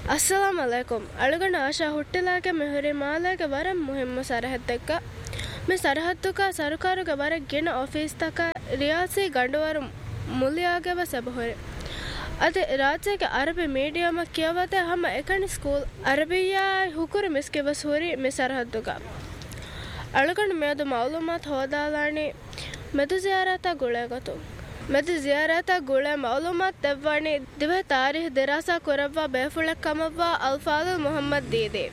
अस्सलाम अलैकुम अळगण आशा ಹುಟ್ಟಿಲಾಗೆ ಮೆಹರಿ ಮಾಲಾಗೆ ವರಂ ಮುಹಿಮ್ಮ ಸರಹದ್ದಕ್ಕ ಮೆ ಸರಹದ್ದುಕ ಸರ್ಕಾರಗ ವರ ಗೆನ ಆಫೀಸ್ ತಕ ರಿಯಾಸಿ ಗಂಡವರ ಮುಲಿಯಾಗೆ ವಸಬಹರೆ ಅದೆ ರಾಜ್ಯಗೆ ಅರಬಿ ಮೀಡಿಯಂ ಕಿಯವತೆ ಹಮ ಎಕನಿ ಸ್ಕೂಲ್ ಅರಬಿಯಾ ಹುಕುರು ಮಿಸ್ಕೆ ವಸೂರಿ ಮೆ ಸರಹದ್ದುಕ ಅಳಗಣ ಮೇದು ಮಾಲೂಮಾತ್ ಹೋದಾಲಾಣಿ ಮೆದು ಜಿಯಾರತ ಗುಳೆಗತು මෙද ಜಿಯಾರತ ಗುಳೆ ಮಾಲೂಮಾತ್ ದೆವ್ವಾಣಿ ದಿವೆ ತಾರೀಖ್ ದಿರಾಸಾ ಕುರವ್ವಾ ಬೇಫುಳ ಕಮವ್ವಾ ಅಲ್ಫಾದುಲ್ ಮೊಹಮ್ಮದ್ ದೀದಿ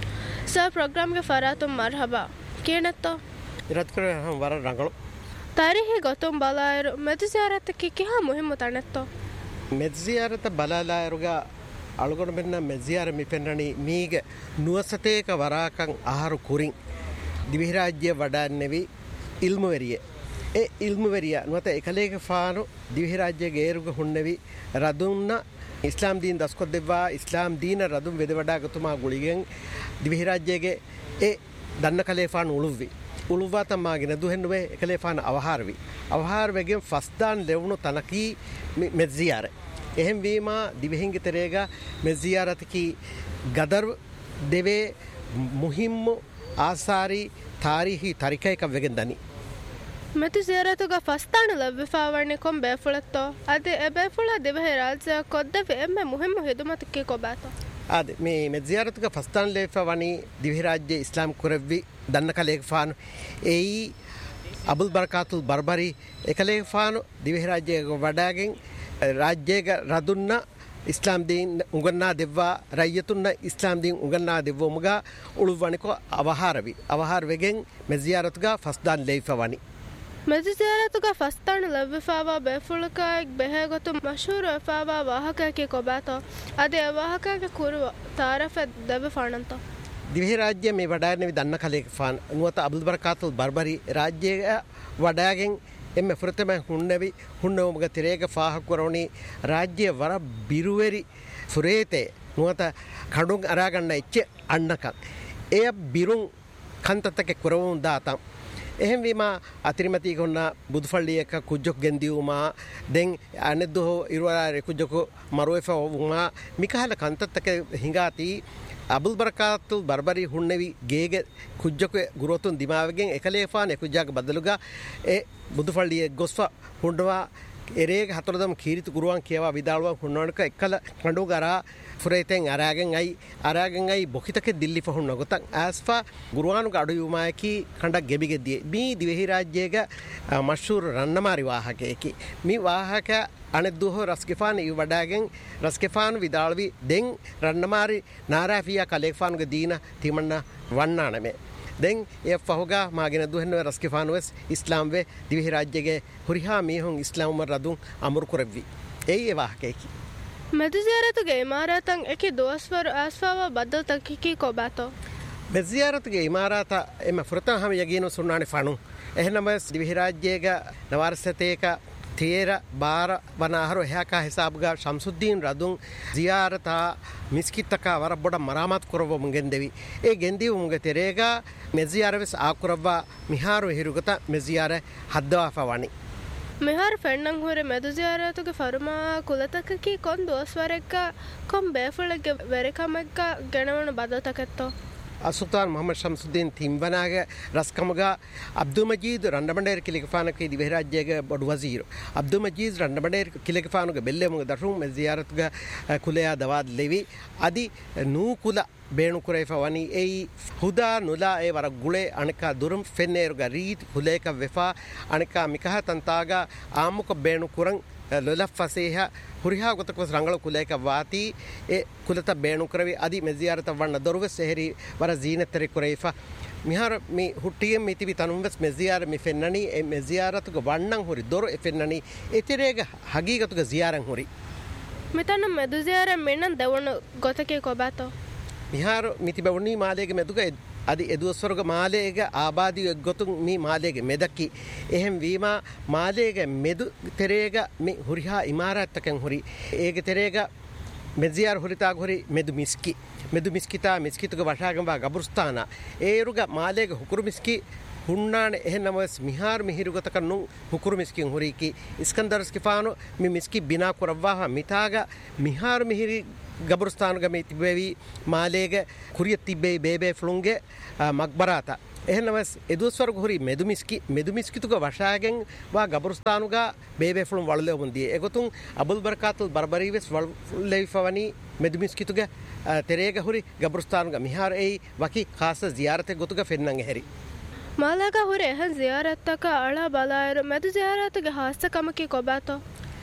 ಸರ್ ಪ್ರೋಗ್ರಾಮ್ಗೆ ಫರಾತುಂ ಮರ್ಹಬಾ ಕೇನತ್ತೋ ಇರತ್ ಕರೆ ವರ ರಂಗಳು ತಾರೀಖಿ ಗೊತ್ತುಂ ಬಲಾಯರು ಮೆದು ಜಿಯಾರತ ಕಿಹಾ ಮುಹಿಮ್ಮು ತಣತ್ತೋ ಮೆದು ಜಿಯಾರತ ಬಲಾಲಾಯರುಗ ಅಳುಗಣ ಬೆನ್ನ ಮೆಜಿಯಾರ ಮಿಪೆನ್ನಣಿ ಮೀಗೆ ನುವಸತೇಕ ವರಾಕಂ ಆಹಾರು ಕುರಿಂ ದಿವಿರಾಜ್ಯ ವಡಾನ್ನೆವಿ ಇಲ್ಮುವೆರಿಯೆ A ಇಲ್ಮುವೆರಿಯ ನುವತ ಎಕಲೇಗ ಫಾನು ದಿವಿರಾಜ್ಯಗೆ ಏರುಗ ಹುಣ್ಣೆವಿ ರದುನ್ನ Islam Deen ದಸ್ಕೊದ್ದೆವ್ವಾ Islam Deen ರದುಂ ವೆದವಡಾಗತುಮಾ ಗುಳಿಗೆಂ ದಿವಿರಾಜ್ಯಗೆ A ದನ್ನ ಕಲೇಫಾನ್ ಉಳುವ್ವಿ ಉಳುವ್ವಾ ತಮ್ಮಾಗಿನ ದುಹೆನ್ನುವೆ ಎಕಲೇಫಾನ್ ಅವಹಾರವೆಗೆ ಫಸ್ದಾನ್ ಲೆವಣು ತನಕಿ ಮೆಜ್ಜಿಯಾರೆ එහෙම වීම දිවහිංග තෙරේග මෙසියාරතකි ගදර් දෙවේ මුහිම්ම ආසාරි තාරිහි තරිකයක වෙගෙන්දනි මෙතු සියාරතුග ෆස්තාන ලබ්වෆාවන්නේ කොම් බෑෆුලත්තෝ අද එබෑෆුල දෙවහ රාජ්‍ය කොද්දව එම්ම මුහිම්ම හිදුමතකි කොබාතෝ ආද මේ මෙසියාරතුග ෆස්තාන ලේෆවනි දිවහි රාජ්‍ය ඉස්ලාම් කුරව්වි දන්න කලේක ෆානු ඒයි අබුල් බරකාතුල් බර්බරි එකලේක ෆානු දිවහි රාජ්‍යයක වඩාගෙන් ರಾಜ್ಯಗ ರದುನ್ನ ಇಸ್ಲಾಂ ದೀನ್ ಉಗನ್ನಾ ದೆವ್ವಾ ರಯ್ಯತುನ್ನ ಇಸ್ಲಾಂ ದೀನ್ ಉಗನ್ನಾ ದೆವ್ವೋಮುಗ ಉಳುವಣಿಕೊ ಅವಹಾರವೆಗೆನ್ ಮೆಜಿಯಾರತುಗ ಫಸ್ದಾನ್ ಲೈಫವನಿ ಮೆಜಿಯಾರತುಗ ಫಸ್ತಾನ್ ಲವ್ವಫಾವಾ ಬೇಫುಳಕಾಯಕ್ ಬೆಹೆಗೊತು ಮಶೂರ್ ವಫಾವಾ ವಾಹಕಕ್ಕೆ ಕೊಬಾತೋ ಅದೆ ವಾಹಕಕ್ಕೆ ಕುರುವ ತಾರಫ ದೆವ್ವಫಾಣಂತ ದಿವಹಿ ರಾಜ್ಯ ಮೇ ವಡಾನೆ ದನ್ನ ಕಲೇಕ ಫಾನ್ ನುವತ ಅಬ್ದುಲ್ ಬರಕಾತುಲ್ ಬರ್ಬರಿ ರಾಜ್ಯಗ ವಡಾಗೆನ್ එම ෆෘතම හුන්නවි හුන්නවමුග තිරේක ෆාහකුරවනි රාජ්‍ය වර බිරුවරි ෆුරේතේ නුවත කඩුන් අරාගන්න එච්ච අන්නකක් එය බිරුන් කන්තතක කුරවුන් දාතම් එහෙම වීම අතිරිමති කොන්න බුදුෆල්ලියක කුජ්ජොක් ගෙන්දියුමා දෙන් අනෙද්දෝ ඉරවලා කුජ්ජොක මරුවෙෆ වුමා මිකහල කන්තතක හිඟාති අබුල් බරකාතුල් බර්බරි හුන්නවි ගේගේ කුජ්ජක ගුරුතුන් දිමාවගෙන් එකලේෆාන කුජ්ජාක බදලුගා ඒ බුදුෆල්ලියේ ගොස්වා හුන්ඩවා එරේක හතරදම කීරිතු ගුරුවන් කියවා විදාලුවන් හුන්නවනක එක්කල කඬු ගරා ෆුරේතෙන් අරාගෙන් අයි බොකිතක දිල්ලි ෆහුන් නගතන් ආස්ෆා ගුරුවානුක අඩුයුමායකි කණ්ඩක් ගෙබිගෙදී මේ දිවෙහි රාජ්‍යයක මෂූර් රන්නමාරි වාහකයකි මේ වාහක අනෙද්දුහ රස්ගෙෆාන ඉව වඩාගෙන් රස්ගෙෆාන විදාලවි දෙන් රන්නමාරි නාරාෆියා කලේෆානුගේ දීන තිමන්න වන්නානමේ දෙන් ඒ ෆහුගා මාගෙන දුහෙන්නව රස්ගෙෆානුවස් ඉස්ලාම් වේ දිවිහි රාජ්‍යගේ හුරිහා මීහුන් ඉස්ලාම් රදුන් අමුරු කරවි ඒ වාහකයකි මෙදියාරතුගේ ඉමාරතන් එකි දොස්වර ආස්ෆාවා බදල් තකිකි කොබාතෝ මෙදියාරතුගේ ඉමාරත එම ෆෘතන් හම යගිනු සුන්නානි ෆණු එහෙනම දිවිහි රාජ්‍යයේ නවර්සතේක තේර බාර වනාහරු එහාකා හිසාබුගා ශම්සුද්දීන් රදුන් ziyaarata මිස්කිත්තක වර බොඩ මරාමත් කරවම ගෙන්දෙවි ඒ ගෙන්දිවුමුගේ තෙරේගා මෙziyaරවස් ආකුරවා මිහාරු හිරුගත මෙziyaර හද්දවාෆවනි මිහාර ෆෙන්නන් හොර මෙදු ziyaaratuge ෆරුමා කුලතකකි කොන් දොස්වරෙක්ක කොම් බේෆුලගේ වෙරකමක්ක ගණවන බදතකත්තෝ අසුල්තාන් මොහමඩ් ශම්සුද්දීන් තිම්බනාගේ රස්කමගා අබ්දුල් මජීද් රණ්ඩබණ්ඩේර කිලිකෆානකේ දිවෙහි රාජ්‍යයේ බඩු වසීරු අබ්දුල් මජීද් රණ්ඩබණ්ඩේර කිලිකෆානුගේ බෙල්ලෙමුග දරුම් මෙ ziyaaratuge කුලයා දවාද් ලෙවි අදි නූකුල බේණු කුරේෆවනි ඒයි හුදා නුලා ඒ වර ගුලේ අනිකා දුරුම් ෆෙන්නේරුගා රීත් කුලේක වෙෆා අනිකා මිකහ තන්තාගා ආමුක බේණු කුරන් ලොලෆසේහ ಹುರಿಹಾ ಗೊತ್ತಕವಸ್ ರಂಗಳ ಕುಲೇಕ ವಾತಿ ಎ ಕುಲತ ಬೇಣು ಕರವಿ ಅದಿ ಮೆಜಿಯಾರತ ವಣ್ಣ ದೊರುವೆ ಸೆಹರಿ ವರ ಜೀನತರಿ ಕುರೈಫ ಮಿಹಾರ ಮಿ ಹುಟ್ಟಿಯಂ ಮಿತಿವಿ ತನುಂವೆಸ್ ಮೆಜಿಯಾರ ಮಿ ಫೆನ್ನನಿ ಎ ಮೆಜಿಯಾರತುಗ ವಣ್ಣಂ ಹುರಿ ದೊರು ಎ ಫೆನ್ನನಿ ಎತಿರೇಗ ಹಗೀಗತುಗ ಜಿಯಾರಂ ಹುರಿ ಮಿತನ ಮೆದು ಜಿಯಾರ ಮೆನ್ನನ್ ದವಣ ಗೊತ್ತಕೆ ಕೊಬಾತೋ ಮಿಹಾರ ಮಿತಿ ಬವಣಿ ಮಾಲೆಗೆ ಮೆದುಗ අදි එදුවස්වර්ග මාලයේග ආබාදිය ගොතුන් මේ මාලයේග මෙදකි එහෙම් වීම මාලයේග මෙදු තෙරේග මේ හුරිහා ඉමාරත්තකන් හුරි ඒග තෙරේග මෙදියාර හුරිතාග හුරි මෙදු මිස්කිතා මිස්කිතුග වශාගම්වා ගබුස්තාන ඒරුග මාලයේග හුකුරු මිස්කි ಹುಣ್ಣಾಣೆ ಎಹೆನಮಸ್ ಮಿಹಾರ್ ಮಿಹಿರುಗತಕ ನು ಹುಕುರು ಮಿಸ್ಕಿನ್ ಹುರಿಕಿ ಇಸ್ಕಂದರ್ ಸ್ಕಿಫಾನು ಮಿ ಮಿಸ್ಕಿ ಬಿನಾ ಕುರವ್ವಾಹ ಮಿತಾಗ ಮಿಹಾರ್ ಮಿಹಿರಿ ಗಬರುಸ್ತಾನುಗ ಮೇ ತಿಬೇವಿ ಮಾಲೇಗೆ ಕುರಿಯ ತಿಬ್ಬೆ ಬೇಬೆ ಫ್ಲುಂಗೆ ಮಕ್ಬರಾತ එහෙනවස් එදුස්වර්ග හොරි මෙදුමිස්කිතුක වශාගෙන් වා ගබරුස්ථානුග බේබෙෆලුම් වලලෙ වුන්දී එගොතුන් අබුල් බරකාතුල් බර්බරීවස් වලෙයිෆවනි මෙදුමිස්කිතුක තෙරේග හොරි ගබරුස්ථානුග මිහාර එයි වකි ખાસ ziyarat ගොතුක ෆෙන්නන් එහෙරි ಮಾಲಾಗ ಹೊರೆ ಎಹನ್ ಜಿಯಾರತ್ತಕ ಅಳ ಬಲಾಯರು ಮೆದು ಜಿಯಾರತ್ಗೆ ಹಾಸ್ಯಕಮಕಿ ಕೊಬಾತೋ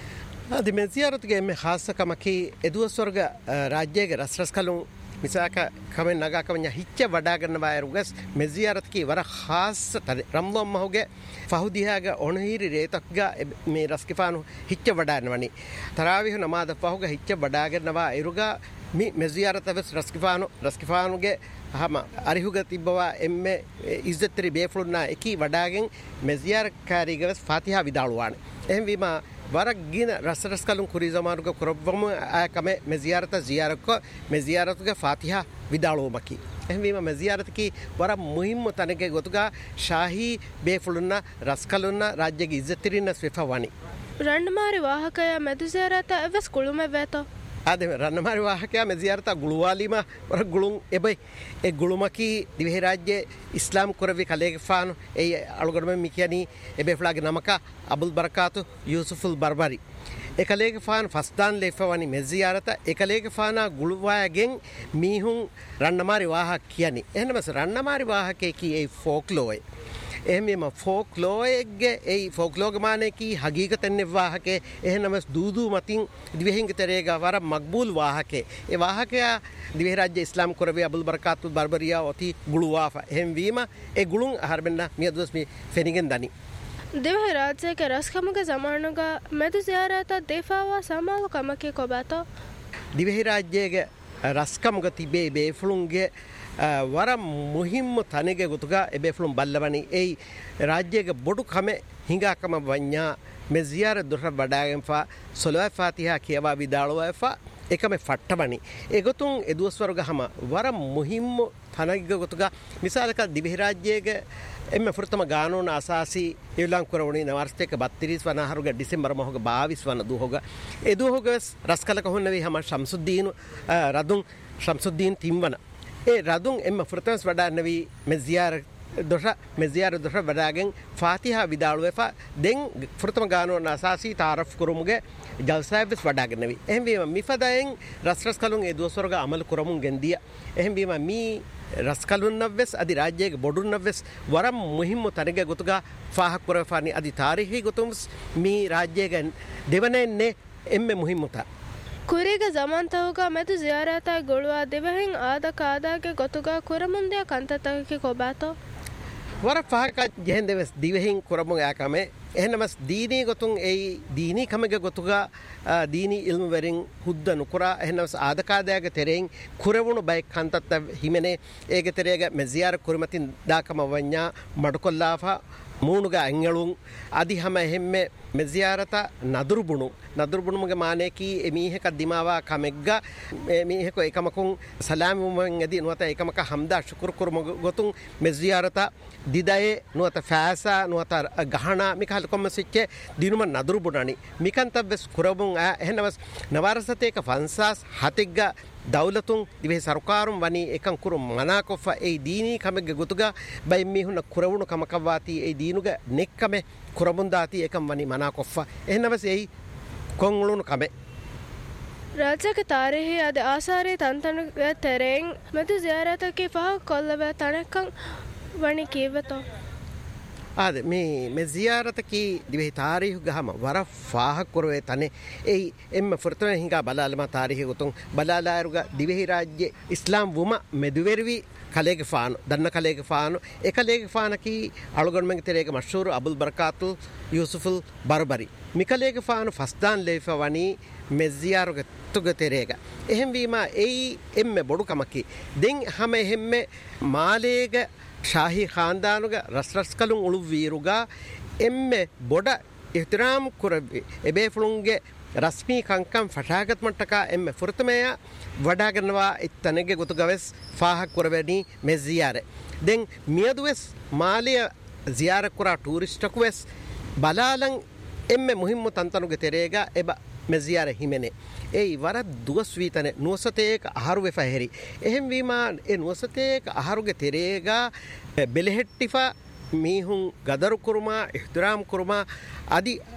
ಅದಿ ಮೆ ಜಿಯಾರತ್ಗೆ ಎಮ್ಮೆ ಹಾಸ್ಯಕಮಕಿ ಎದುವಸ್ವರ್ಗ ರಾಜ್ಯಗೆ ರಸ್ರಸ್ಕಲು මිසාක කමෙන් නගා කමෙන් හිච්ච වඩා ගන්නවා අයරුගස් මෙ ಜಿಯಾರತ್කි වර ખાસ තර රම්දොම් මහුගේ ෆහුදියාගේ ඔණහිරි රේතක්ගා මේ රස්කිෆානු හිච්ච වඩානවනි තරාවිහ නමාද ෆහුගේ හිච්ච වඩා ගන්නවා අයරුගා මෙ ಜಿಯಾರතවස් රස්කිෆානුගේ හම අරිහුග තිබ්බවා එම්මේ ඉස්සතරි බේෆුල්නා එකී වඩාගෙන් මෙ ಜಿಯಾරකාරීගවස් ෆාතිහා විදාළුවානේ එහෙන් වීම වරගින රසරස්කලුන් කුරි zamanuක කුරබ්වම ආකමෙ මෙ ಜಿಯಾರක මෙ ಜಿಯಾරතුගේ ෆාතිහා විදාළුවමකි එහෙන් වීම මෙ ಜಿಯಾරතකි වර මුහිම්ම තනගේ ගොතුගා ශාහි බේෆුල්නා රස්කලුන්නා රාජ්‍යගේ ඉස්සතරින ස්විෆවනි රණ්මාරි වාහකය මෙදු ಜಿಯಾරත එවස් කුළුම වේතෝ ආදෙ රණමාරි වාහකයා මෙ ಜಿಯಾරත ගුළුවාලිම වර ගුළුන් එබයි ඒ ගුළුමකි දිවෙහි රාජ්‍ය ඉස්ලාම් කුරවි කලේගේ ෆානු ඒ අලුගඩම මිකියනි එබෙෆ්ලාගේ නමක අබුල් බරකාතු යූසුෆුල් බර්බරි එකලේගේ ෆාන ෆස්දාන් ලෙෆවනි මෙ ಜಿಯಾරත එකලේගේ ෆානා ගුළුවායගෙන් මීහුන් රණමාරි වාහක කියනි එහෙනමස රණමාරි වාහකේ කි ඒ ෆෝක්ලෝයි එහෙමම ෆෝක්ලෝයේගේ ඒ ෆෝක්ලෝගේ මානේ කි හගීකතෙන් වාහකේ එහෙනමස් දූදු මතින් දිවෙහින්ගේ තරේගා වර මක්බූල් වාහකේ ඒ වාහකයා දිවෙහි රාජ්‍ය ඉස්ලාම් කුරවේ අබුල් බරකාතුල් බර්බරියා ඔති ගුළුවාෆා එහෙන් වීම ඒ ගුළුන් අහරබෙන්න මියදුස් මි ෆෙනිගෙන් දනි දිවෙහි රාජ්‍යයේ රස්කමුගේ zamanuga මෙදු ಜಿಯಾරත දෙෆාවා සමාව කමකේ කොබතෝ දිවෙහි රාජ්‍යයේ රස්කමුගේ තිබේ බේෆුලුන්ගේ වර මුහිම්ම තනෙගේ ගොතුගා එබෙෆලුම් බල්ලවනි ඒ රාජ්‍යයේ බොඩු කම හිඟාකම වඤ්ඤා මෙ ಜಿයාර දුර වඩාගෙන් ෆා සොලවා ෆාතිහා කියවා විදාලවා ෆා එකම ෆට්ටබනි ඒගොතුන් එදුවස්වර්ගහම වර මුහිම්ම තනගේ ගොතුගා මිසාලක දිවෙහි රාජ්‍යයේ එම්ම ෆුර්තම ගානෝන අසාසි ඉවලං කරවණි නවර්ෂයක 32 වනහරුග ඩිසෙම්බර් මහොග 22 වන දුහොග එදුහොග රස්කලක හොන්නවේ හම ශම්සුද්දීන් රදුන් ශම්සුද්දීන් තිම්වන ඒ රදුන් එම්ම ෆුර්තමස් වඩානවි මෙ ಜಿයාර දොර වඩාගෙන් ෆාතිහා විදාළුවෙෆා දෙන් ෆුර්තම ගානෝන අසාසි තාරෆ් කුරුමුගේ ජල්සාබ්ස් වඩාගෙනවි එහෙන් වීම මිෆදායෙන් රස්කලුන් ඒ දුවස්වර්ග අමල් කුරමුන් ගෙන්දිය එහෙන් වීම මී රස්කලුන් නවස් අදි රාජ්‍යයේ බොඩුන් නවස් වරම් මුහිම්ම තනගේ ගොතුගා ෆාහක් කුරෆානි අදි තාරිහි ගොතුම්ස් මී රාජ්‍යයේ දෙවනෙන්නේ එම්මෙ මුහිම්මතා ಕುರಿಗ ಜಮಾಂತವುಗ ಮೆದು ಜಿಯಾರತ ಗೊಳುವ ದಿವಹಿಂ ಆದ ಕಾದಾಗೆ ಗೊತುಗ ಕುರಮುಂದೆ ಕಂತತಕ್ಕೆ ಕೊಬಾತೋ ವರ ಫಾಕ ಜೆಹೆನ್ ದೇವಸ್ ದಿವಹಿಂ ಕುರಮು ಯಾಕಮೆ එහෙනමස් දීනී ගොතුන් ඒ දීනී කමගේ ගොතුගා දීනී ඉල්මු වරින් හුද්ද නුකුරා එහෙනමස් ආදකාදයාගේ තෙරෙන් කුරවුණු බයි කන්තත් හිමනේ ඒගේ තෙරේග මෙ ಜಿයාර කුරමතින් දාකම වඤ්ඤා මඩකොල්ලාෆා ಮೂನುಗ ಅಂಗಳುಂ ಅದಿ ಹಮ ಹೆಮ್ಮೆ ಮೆ ಜಿಯಾರತ ನದುರುಬುಣುಮಗೆ ಮಾನೇಕಿ ಎಮೀಹಕ ದಿಮಾವಾ ಕಮೆಗ್ಗ ಎಮೀಹಕ ಏಕಮಕುಂ ಸಲಾಮ್ ಮುಮಂ ಅದಿ ನುವತ ಏಕಮಕ ಹಮ್ದಾ ಶುಕ್ರ್ ಕುರ್ ಗೊತುಂ ಮೆ ಜಿಯಾರತ ದಿದಯೆ ನುವತ ಫಾಸಾ ನುವತ ಗಹಣ ಮಿಕಲ್ ಕೊಮ್ಮಸಿಚ್ಚೆ ದಿನುಮ ನದುರುಬುಣನಿ ಮಿಕಂತಬಸ್ ಕುರಬುಂ ಎಹನವಸ್ ನವಾರಸತೇಕ ಫನ್ಸಾಸ್ ಹತಿಗ್ಗ දෞලතුන් දිවේ සරකාරුම් වනි එකන් කුරු මනාකොෆ ඒ දීනී කමගේ ගොතුගා බයි මිහුන කුරවුණු කමකවාති ඒ දීනුග නෙක්කම කුරබුන්දාති එකම් වනි මනාකොෆ එහෙනවස ඒ කොංගලුණු කම ರಾಜ್ಯಕ ತಾರೀಹಿ ಅದ ಆಸಾರಿ ತಂತನುಗ ತೆರೆಂ ಮದು ಜಿಯಾರತಕ್ಕೆ ಫಹ ಕೊಲ್ಲವ ತಣಕಂ ವಣಿ ಕೀವತೋ ආද මේ ಜಿಯಾರತකි දිවෙහි තාරීහු ගහම වර ෆාහක් කරවේ තනේ ඒ එම්ම ෆර්තන හිඟා බලාලම තාරීහි ගොතුන් බලාලාරුග දිවෙහි රාජ්‍ය ඉස්ලාම් වුම මෙදුවෙරවි කලේගේ ෆාන දන්න කලේගේ ෆාන එකලේගේ ෆානකි අලුගොන්මගේ තෙරේක මෂූර් අබුල් බරකාතුල් යූසුෆුල් බර්බරි මිකලේගේ ෆාන ෆස්දාන් ලේෆවනි මෙ ಜಿයාරුගේ තුග තෙරේක එහෙම් වීම ඒ එම්ම බොඩු කමකි දෙන් හැම එහෙම්ම මාලේගේ ಶಾಹಿ ಖಾನ್ದಾನುಗ ರಸ್ರಸ್ಕಲು ಉಳು ವೀರುಗ ಎಮ್ಮೆ ಬೊಡ ಇಹ್ತಿರಾಮ್ ಕುರಬಿ ಎಬೇಫುಳುಂಗೆ ರಸ್ಮಿ ಕಂಕಂ ಫಟಾಗತ್ ಮಟ್ಟಕ ಎಮ್ಮೆ ಫುರ್ತಮೆಯ ವಡಾಗನ್ವಾ ಇತ್ತನೆಗೆ ಗೊತ್ತುಗವೆಸ್ ಫಾಹ ಕುರಬೆನಿ ಮೆ ಜಿಯಾರೆ then ಮಿಯದುವೆಸ್ ಮಾಲಿಯ ziyaara kura touristaku wes balalan emme muhimmu tantanu ge terega eba me ziyaara himene ei wara duwas vitane nuwasateeka aharu we faheri ehem wima e nuwasateeka aharu ge terega belehettifa mihun gadaru kurma ihtiram kurma adi